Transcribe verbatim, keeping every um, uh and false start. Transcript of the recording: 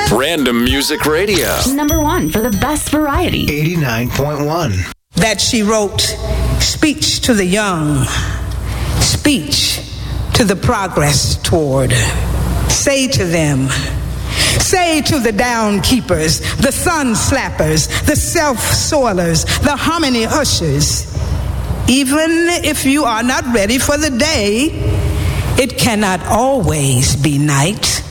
Random Music Radio. Number one for the best variety. eighty-nine point one. That she wrote speech to the young, speech to the progress toward. Say to them, say to the down keepers, the sun slappers, the self-soilers, the harmony ushers, even if you are not ready for the day, it cannot always be night.